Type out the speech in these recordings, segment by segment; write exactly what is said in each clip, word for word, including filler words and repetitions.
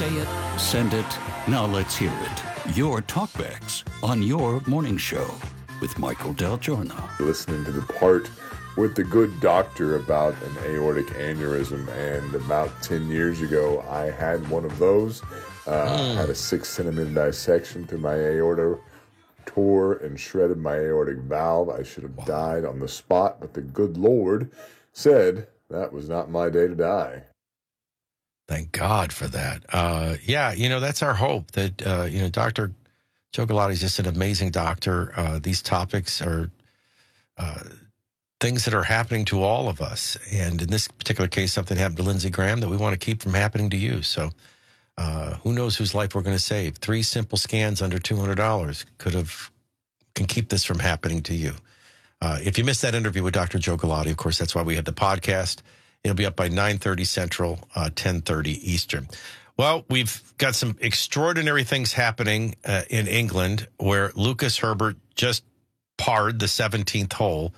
Say it, send it, now let's hear it. Your talkbacks on your morning show with Michael Del Giorno. Listening to the part with the good doctor about an aortic aneurysm, and about ten years ago I had one of those. Uh, mm. I had a six centimeter dissection through my aorta, tore and shredded my aortic valve. I should have died on the spot, but the good Lord said that was not my day to die. Thank God for that. Uh, yeah, you know, that's our hope that, uh, you know, Doctor Joe Galati is just an amazing doctor. Uh, these topics are uh, things that are happening to all of us. And in this particular case, something happened to Lindsey Graham that we want to keep from happening to you. So uh, who knows whose life we're going to save. Three simple scans under two hundred dollars could have, can keep this from happening to you. Uh, if you missed that interview with Doctor Joe Galati, of course, that's why we have the podcast. It'll be up by nine thirty Central, uh, ten thirty Eastern. Well, we've got some extraordinary things happening uh, in England where Lucas Herbert just parred the seventeenth hole.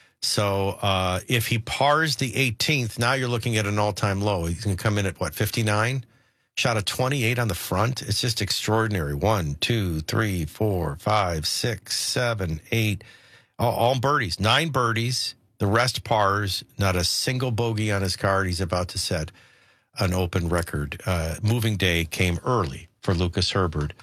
So uh, if he pars the eighteenth, now you're looking at an all-time low. He's going to come in at, what, fifty-nine? Shot a twenty-eight on the front. It's just extraordinary. One, two, three, four, five, six, seven, eight. All, all birdies. Nine birdies. The rest pars, not a single bogey on his card. He's about to set an open record. Uh, moving day came early for Lucas Herbert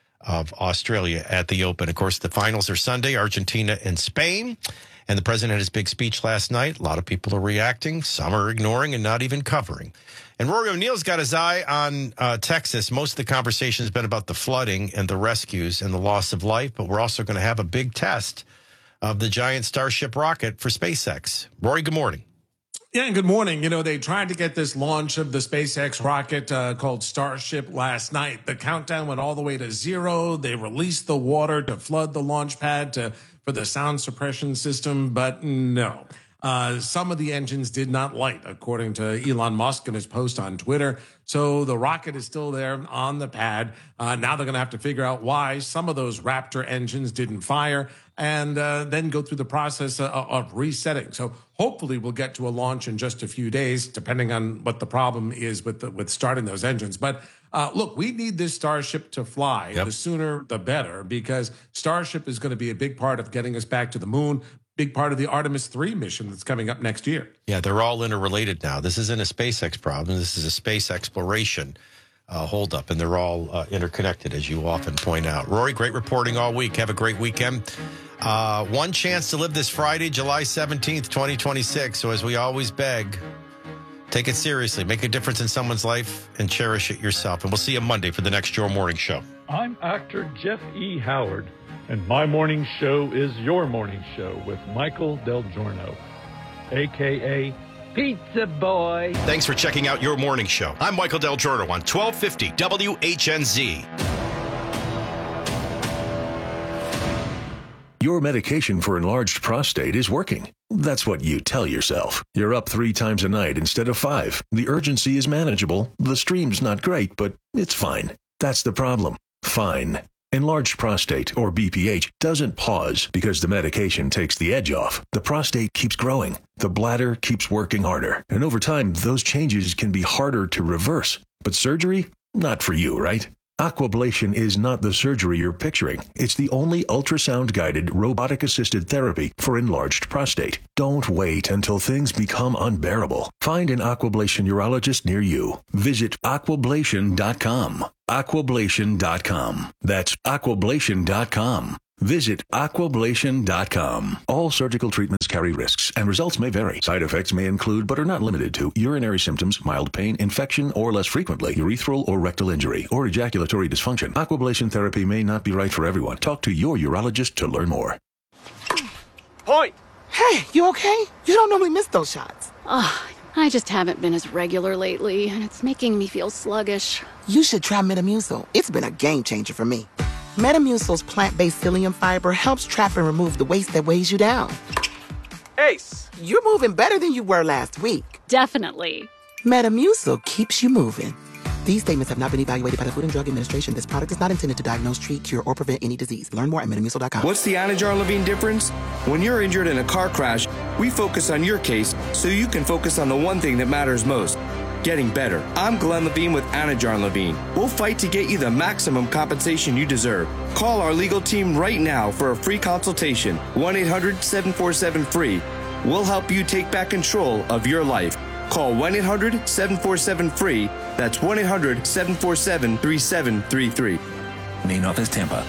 of Australia at the Open. Of course, the finals are Sunday, Argentina and Spain. And the president had his big speech last night. A lot of people are reacting. Some are ignoring and not even covering. And Rory O'Neill's got his eye on uh, Texas. Most of the conversation has been about the flooding and the rescues and the loss of life. But we're also going to have a big test of the giant Starship rocket for SpaceX. Rory, good morning. Yeah, good morning. You know, they tried to get this launch of the SpaceX rocket uh, called Starship last night. The countdown went all the way to zero. They released the water to flood the launch pad to, for the sound suppression system, but no. Uh, some of the engines did not light, according to Elon Musk in his post on Twitter. So the rocket is still there on the pad. Uh, now they're going to have to figure out why some of those Raptor engines didn't fire, and uh, then go through the process of, of resetting. So hopefully we'll get to a launch in just a few days, depending on what the problem is with the, with starting those engines. But uh, look, we need this Starship to fly. Yep. The sooner, the better, because Starship is going to be a big part of getting us back to the moon. Big part of the Artemis three mission that's coming up next year. Yeah, they're all interrelated now. This isn't a SpaceX problem. This is a space exploration uh, holdup, and they're all uh, interconnected, as you often point out. Rory, great reporting all week. Have a great weekend. Uh, one chance to live this Friday, July seventeenth, twenty twenty-six. So as we always beg, take it seriously. Make a difference in someone's life and cherish it yourself. And we'll see you Monday for the next Your Morning Show. I'm actor Jeff E. Howard, and my morning show is Your Morning Show with Michael Del Giorno, a k a. Pizza Boy. Thanks for checking out Your Morning Show. I'm Michael Del Giorno on twelve fifty W H N Z. Your medication for enlarged prostate is working. That's what you tell yourself. You're up three times a night instead of five. The urgency is manageable. The stream's not great, but it's fine. That's the problem. Fine. Enlarged prostate, or B P H, doesn't pause because the medication takes the edge off. The prostate keeps growing. The bladder keeps working harder. And over time, those changes can be harder to reverse. But surgery? Not for you, right? Aquablation is not the surgery you're picturing. It's the only ultrasound-guided, robotic-assisted therapy for enlarged prostate. Don't wait until things become unbearable. Find an Aquablation urologist near you. Visit aquablation dot com. aquablation dot com. That's aquablation dot com. Visit aquablation dot com. All surgical treatments carry risks, and results may vary. Side effects may include, but are not limited to, urinary symptoms, mild pain, infection, or less frequently, urethral or rectal injury, or ejaculatory dysfunction. Aquablation therapy may not be right for everyone. Talk to your urologist to learn more. Point! Hey, you okay? You don't normally miss those shots. Oh, I just haven't been as regular lately, and it's making me feel sluggish. You should try Metamucil. It's been a game changer for me. Metamucil's plant-based psyllium fiber helps trap and remove the waste that weighs you down. Ace! You're moving better than you were last week. Definitely. Metamucil keeps you moving. These statements have not been evaluated by the Food and Drug Administration. This product is not intended to diagnose, treat, cure, or prevent any disease. Learn more at metamucil dot com. What's the Anajar Levine difference? When you're injured in a car crash, we focus on your case so you can focus on the one thing that matters most. getting better. I'm Glenn Levine with Anajarn Levine. We'll fight to get you the maximum compensation you deserve. Call our legal team right now for a free consultation. one eight hundred seven four seven free. We'll help you take back control of your life. Call one eight hundred seven four seven free. That's one eight hundred seven four seven three seven three three. Main office, Tampa.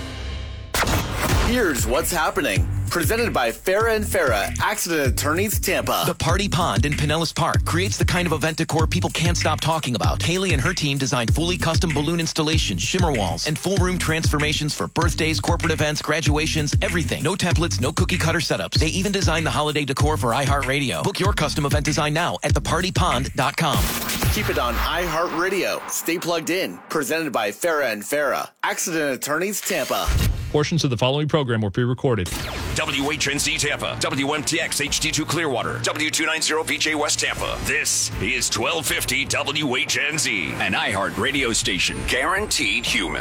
Here's what's happening. Presented by Farah and Farah, Accident Attorneys, Tampa. The Party Pond in Pinellas Park creates the kind of event decor people can't stop talking about. Haley and her team designed fully custom balloon installations, shimmer walls, and full room transformations for birthdays, corporate events, graduations, everything. No templates, no cookie cutter setups. They even designed the holiday decor for iHeartRadio. Book your custom event design now at the party pond dot com. Keep it on iHeartRadio. Stay plugged in. Presented by Farah and Farah, Accident Attorneys, Tampa. Portions of the following program were pre-recorded. W H N Z Tampa, W M T X H D two Clearwater, W two ninety V J West Tampa. This is twelve fifty W H N Z, an iHeart radio station, guaranteed human.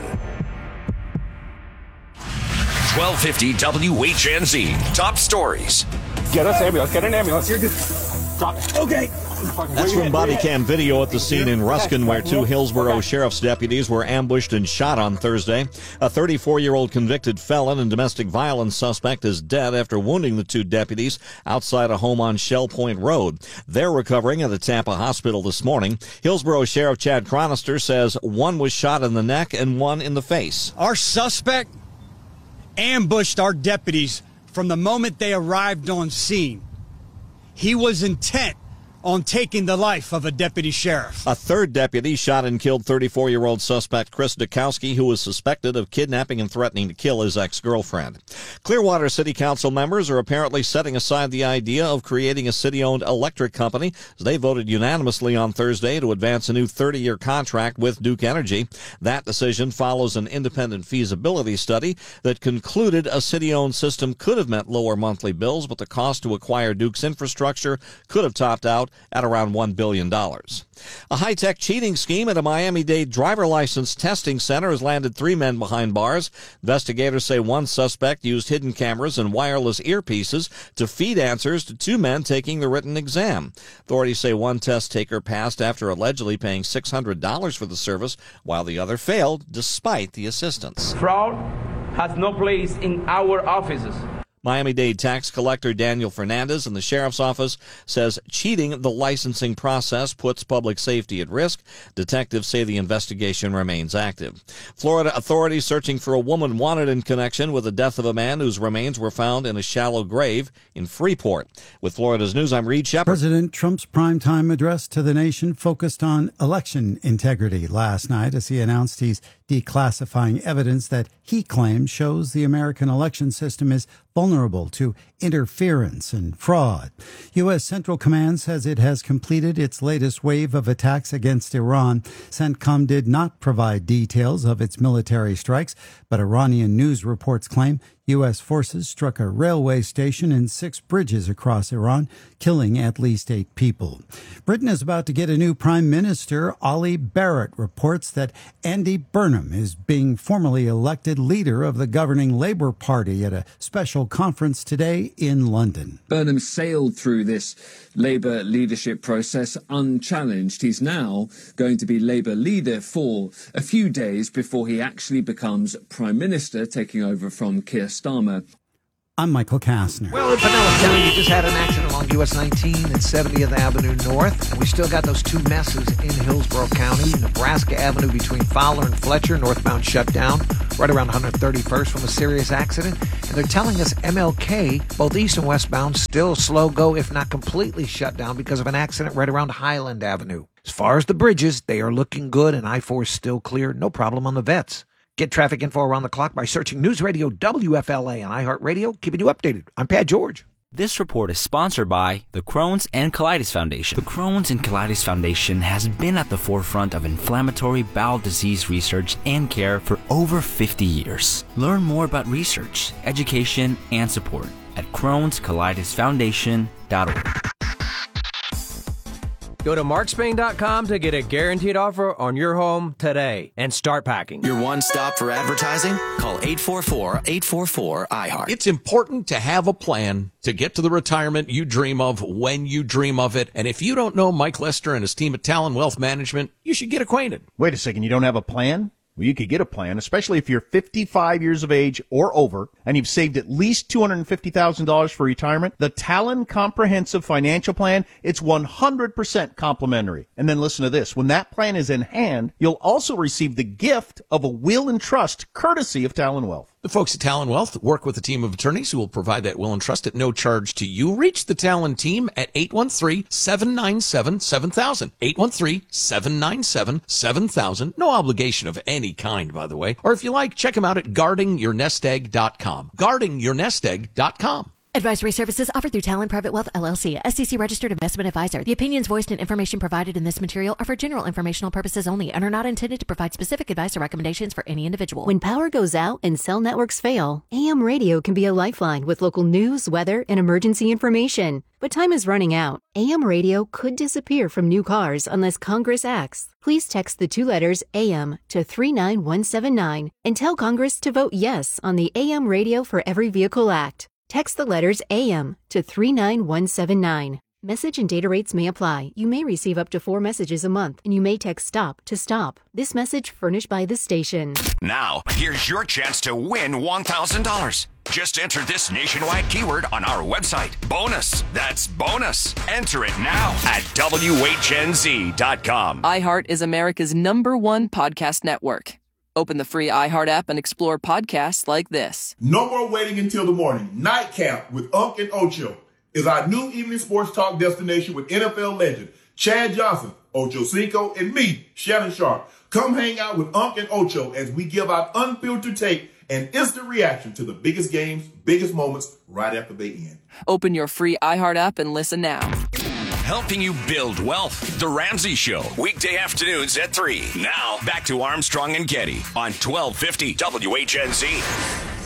twelve fifty W H N Z, top stories. Get us ambulance, get an ambulance. You're good. Drop it. Okay. That's from body cam video at the scene in Ruskin, where two Hillsborough Sheriff's deputies were ambushed and shot on Thursday. A thirty-four-year-old convicted felon and domestic violence suspect is dead after wounding the two deputies outside a home on Shell Point Road. They're recovering at a Tampa hospital this morning. Hillsborough Sheriff Chad Chronister says one was shot in the neck and one in the face. Our suspect ambushed our deputies from the moment they arrived on scene. He was intent on taking the life of a deputy sheriff. A third deputy shot and killed thirty-four-year-old suspect Chris Dukowski, who was suspected of kidnapping and threatening to kill his ex-girlfriend. Clearwater City Council members are apparently setting aside the idea of creating a city-owned electric company, as they voted unanimously on Thursday to advance a new thirty-year contract with Duke Energy. That decision follows an independent feasibility study that concluded a city-owned system could have meant lower monthly bills, but the cost to acquire Duke's infrastructure could have topped out at around one billion dollars. A high-tech cheating scheme at a Miami-Dade driver license testing center has landed three men behind bars. Investigators say one suspect used hidden cameras and wireless earpieces to feed answers to two men taking the written exam. Authorities say one test taker passed after allegedly paying six hundred dollars for the service, while the other failed despite the assistance. Fraud has no place in our offices. Miami-Dade tax collector Daniel Fernandez in the sheriff's office says cheating the licensing process puts public safety at risk. Detectives say the investigation remains active. Florida authorities searching for a woman wanted in connection with the death of a man whose remains were found in a shallow grave in Freeport. With Florida's News, I'm Reed Shepard. President Trump's primetime address to the nation focused on election integrity last night as he announced he's declassifying evidence that he claims shows the American election system is vulnerable to interference and fraud. U S. Central Command says it has completed its latest wave of attacks against Iran. CENTCOM did not provide details of its military strikes, but Iranian news reports claim U S forces struck a railway station and six bridges across Iran, killing at least eight people. Britain is about to get a new prime minister. Ollie Barrett reports that Andy Burnham is being formally elected leader of the governing Labour Party at a special conference today in London. Burnham sailed through this Labour leadership process unchallenged. He's now going to be Labour leader for a few days before he actually becomes prime minister, taking over from Keir Starmer. I'm Michael Kastner. Well, in Pinellas County, you just had an accident along U S nineteen and seventieth Avenue North. And we still got those two messes in Hillsborough County. Nebraska Avenue between Fowler and Fletcher, northbound shut down right around one hundred thirty-first from a serious accident. And they're telling us M L K, both east and westbound, still slow go, if not completely shut down because of an accident right around Highland Avenue. As far as the bridges, they are looking good, and I four is still clear. No problem on the vets. Get traffic info around the clock by searching News Radio W F L A on iHeartRadio, keeping you updated. I'm Pat George. This report is sponsored by the Crohn's and Colitis Foundation. The Crohn's and Colitis Foundation has been at the forefront of inflammatory bowel disease research and care for over fifty years. Learn more about research, education, and support at crohns colitis foundation dot org. Go to mark spain dot com to get a guaranteed offer on your home today and start packing. Your one stop for advertising? Call eight four four, eight four four, I heart. It's important to have a plan to get to the retirement you dream of when you dream of it. And if you don't know Mike Lester and his team at Talon Wealth Management, you should get acquainted. Wait a second, you don't have a plan? Well, you could get a plan, especially if you're fifty-five years of age or over and you've saved at least two hundred fifty thousand dollars for retirement. The Talon Comprehensive Financial Plan, it's one hundred percent complimentary. And then listen to this. When that plan is in hand, you'll also receive the gift of a will and trust courtesy of Talon Wealth. The folks at Talon Wealth work with a team of attorneys who will provide that will and trust at no charge to you. Reach the Talon team at eight one three, seven nine seven, seven thousand. eight one three, seven nine seven, seven thousand. No obligation of any kind, by the way. Or if you like, check them out at guarding your nest egg dot com. guarding your nest egg dot com. Advisory services offered through Talon Private Wealth, L L C, S E C registered investment advisor. The opinions voiced and information provided in this material are for general informational purposes only and are not intended to provide specific advice or recommendations for any individual. When power goes out and cell networks fail, A M radio can be a lifeline with local news, weather, and emergency information. But time is running out. A M radio could disappear from new cars unless Congress acts. Please text the two letters A M to three nine one seven nine and tell Congress to vote yes on the A M Radio for Every Vehicle Act. Text the letters A M to three nine one seven nine. Message and data rates may apply. You may receive up to four messages a month, and you may text STOP to STOP. This message furnished by the station. Now, here's your chance to win one thousand dollars. Just enter this nationwide keyword on our website. Bonus. That's bonus. Enter it now at W H N Z dot com. iHeart is America's number one podcast network. Open the free iHeart app and explore podcasts like this. No more waiting until the morning. Nightcap with Unc and Ocho is our new evening sports talk destination with N F L legend Chad Johnson, Ocho Cinco, and me, Shannon Sharp. Come hang out with Unc and Ocho as we give out unfiltered take and instant reaction to the biggest games, biggest moments right after they end. Open your free iHeart app and listen now. Helping you build wealth. The Ramsey Show. Weekday afternoons at three. Now, back to Armstrong and Getty on twelve fifty W H N Z.